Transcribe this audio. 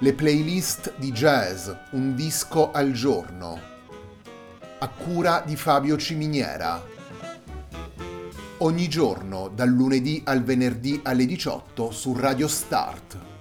Le playlist di jazz, un disco al giorno, a cura di Fabio Ciminiera. Ogni giorno, dal lunedì al venerdì alle 18 su Radio Start.